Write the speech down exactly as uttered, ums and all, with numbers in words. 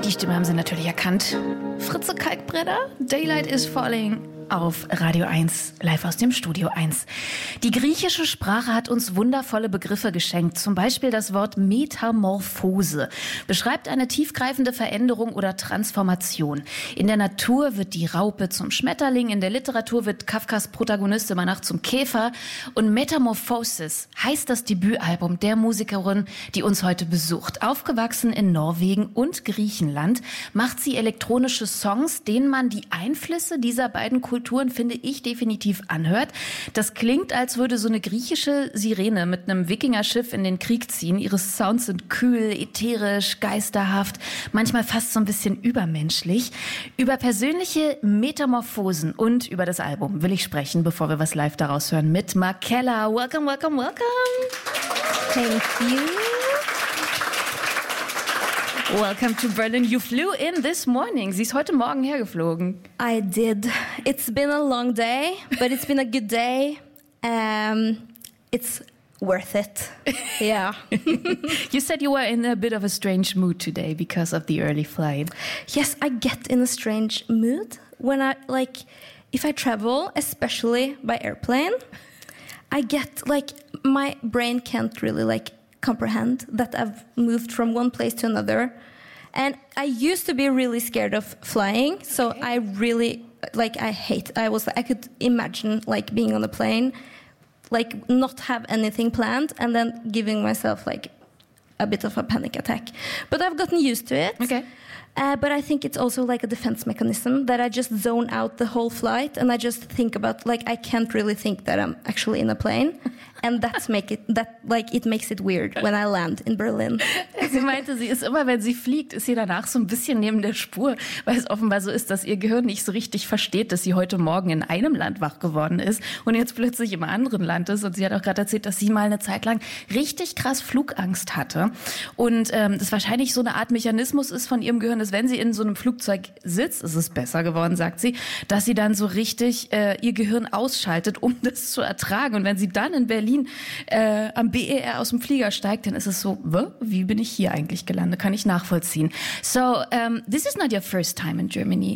Die Stimme haben Sie natürlich erkannt. Fritze Kalkbrenner, Daylight is Falling auf Radio eins, live aus dem Studio eins. Die griechische Sprache hat uns wundervolle Begriffe geschenkt. Zum Beispiel das Wort Metamorphose beschreibt eine tiefgreifende Veränderung oder Transformation. In der Natur wird die Raupe zum Schmetterling, in der Literatur wird Kafkas Protagonist über Nacht zum Käfer. Und Metamorphosis heißt das Debütalbum der Musikerin, die uns heute besucht. Aufgewachsen in Norwegen und Griechenland macht sie elektronische Songs, denen man die Einflüsse dieser beiden Kulturen Kulturen, finde ich, definitiv anhört. Das klingt, als würde so eine griechische Sirene mit einem Wikingerschiff in den Krieg ziehen. Ihre Sounds sind kühl, ätherisch, geisterhaft, manchmal fast so ein bisschen übermenschlich. Über persönliche Metamorphosen und über das Album will ich sprechen, bevor wir was live daraus hören, mit Markella. Welcome, welcome, welcome. Thank you. Welcome to Berlin. You flew in this morning. Sie ist heute Morgen hergeflogen. I did. It's been a long day, but it's been a good day. Um, it's worth it. Yeah. You said you were in a bit of a strange mood today because of the early flight. Yes, I get in a strange mood when I, like, if I travel, especially by airplane, I get, like, my brain can't really, like, comprehend that I've moved from one place to another. And I used to be really scared of flying, so okay. I really, like, I hate, I was, I could imagine, like, being on a plane, like, not have anything planned, and then giving myself, like, a bit of a panic attack. But I've gotten used to it. Okay. Uh, but I think it's also like a defense mechanism that I just zone out the whole flight and I just think about, like, I can't really think that I'm actually in a plane. And that's make it, that, like, it makes it weird when I land in Berlin. Sie meinte, sie ist immer, wenn sie fliegt, ist sie danach so ein bisschen neben der Spur, weil es offenbar so ist, dass ihr Gehirn nicht so richtig versteht, dass sie heute Morgen in einem Land wach geworden ist und jetzt plötzlich im anderen Land ist. Und sie hat auch gerade erzählt, dass sie mal eine Zeit lang richtig krass Flugangst hatte. Und ähm, das wahrscheinlich so eine Art Mechanismus ist von ihrem Gehirn, dass wenn sie in so einem Flugzeug sitzt, ist es besser geworden, sagt sie, dass sie dann so richtig äh, ihr Gehirn ausschaltet, um das zu ertragen. Und wenn sie dann in Berlin äh, am B E R aus dem Flieger steigt, dann ist es so, wie bin ich hier eigentlich gelandet? Kann ich nachvollziehen. So, um, this is not your first time in Germany.